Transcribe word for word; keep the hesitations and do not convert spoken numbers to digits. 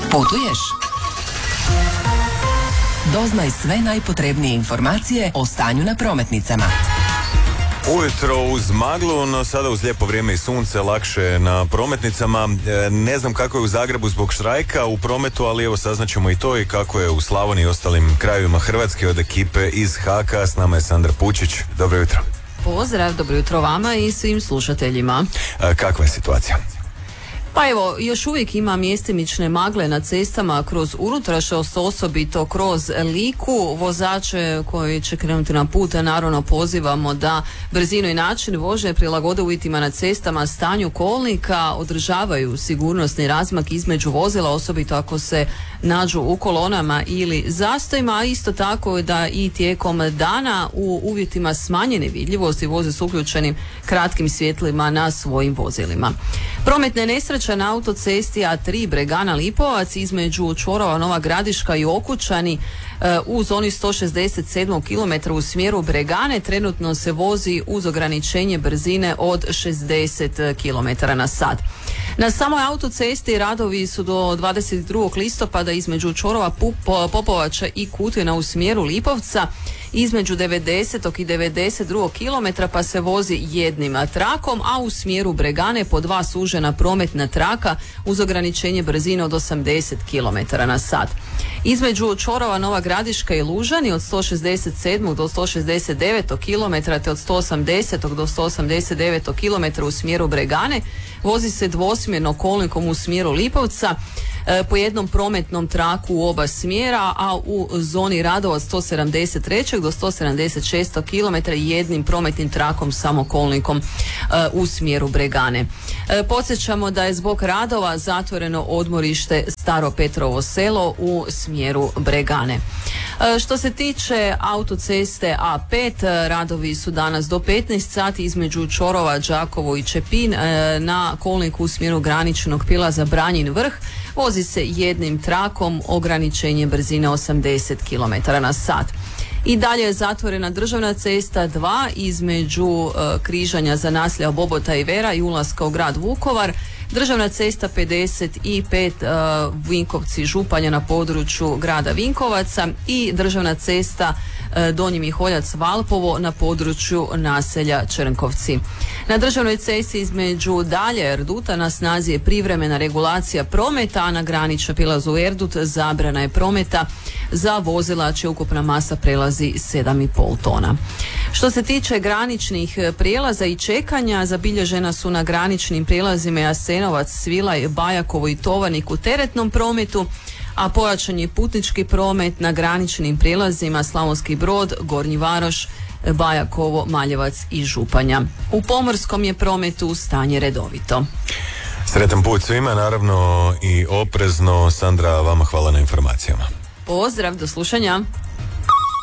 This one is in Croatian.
Putuješ? Doznaj sve najpotrebnije informacije o stanju na prometnicama. Ujutro uz maglu, no sada uz lijepo vrijeme i sunce, lakše na prometnicama. E, ne znam kako je u Zagrebu zbog štrajka u prometu, ali evo saznaćemo i to i kako je u Slavoniji i ostalim krajevima Hrvatske od ekipe iz Haka. S nama je Sandra Pučić. Dobro jutro. Pozdrav, dobro jutro vama i svim slušateljima. E, kakva je situacija? Pa evo, još uvijek ima mjestimične magle na cestama kroz unutrašnjost, osobito kroz Liku. Vozače koji će krenuti na put, naravno pozivamo da brzinu i način vožnje prilagode uvjetima na cestama, stanju kolnika, održavaju sigurnosni razmak između vozila, osobito ako se nađu u kolonama ili zastojima, a isto tako da i tijekom dana u uvjetima smanjene vidljivosti voze s uključenim kratkim svjetlima na svojim vozilima. Prometne nesreće na autocesti A tri Bregana Lipovac između čvorova Nova Gradiška i Okučani u zoni sto šezdeset sedam kilometara u smjeru Bregane trenutno se vozi uz ograničenje brzine od šezdeset kilometara na sat. Na samoj autocesti radovi su do dvadeset drugog listopada između čvorova Popovača i Kutina u smjeru Lipovca između devedesetog i devedeset drugog kilometra, pa se vozi jednim trakom, a u smjeru Bregane po dva sužena prometna traka uz ograničenje brzine od osamdeset kilometara na sat. Između čvorova Nova Gradiška i Lužani od sto šezdeset sedam do sto šezdeset devet kilometra te od sto osamdeset do sto osamdeset devet kilometra u smjeru Bregane vozi se dvosmjerno kolnikom u smjeru Lipovca e, po jednom prometnom traku u oba smjera, a u zoni radova od sto sedamdeset tri do sto sedamdeset šest kilometara jednim prometnim trakom samo kolnikom e, u smjeru Bregane. E, podsjećamo da je zbog radova zatvoreno odmorište Staro Petrovo selo u smjeru Bregane. E, što se tiče autoceste A pet, radovi su danas do petnaest sati između čvorova Đakovo i Čepin e, na kolniku u smjeru graničnog prilaza Branjin Vrh vozi se jednim trakom, ograničenje brzine osamdeset kilometara na sat. I dalje je zatvorena državna cesta dva između uh, križanja za naselja Bobota i Vera i ulaska u grad Vukovar, državna cesta pedeset pet uh, Vinkovci Županja na području grada Vinkovaca i državna cesta uh, Donji Miholjac Valpovo na području naselja Črnkovci. Na državnoj cesti između Dalje Erduta na snazi je privremena regulacija prometa, a na graničnom prilazu Erdut zabrana je prometa za vozila čija ukupna masa prelazi sedam i pol tona. Što se tiče graničnih prijelaza i čekanja, zabilježena su na graničnim prijelazima Jasenovac, Svilaj, Bajakovo i Tovarnik u teretnom prometu, a pojačan je putnički promet na graničnim prijelazima Slavonski Brod, Gornji Varoš, Bajakovo, Maljevac i Županja. U pomorskom je prometu stanje redovito. Sretan put svima, naravno i oprezno. Sandra, vama hvala na informacijama. Pozdrav, do slušanja.